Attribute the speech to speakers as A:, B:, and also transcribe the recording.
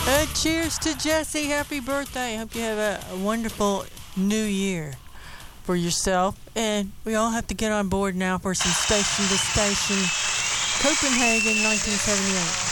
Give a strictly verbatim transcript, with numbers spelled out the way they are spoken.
A: Uh, cheers to Jesse. Happy birthday. Hope you have a, a wonderful new year for yourself. And we all have to get on board now for some Station to Station Copenhagen nineteen seventy-eight.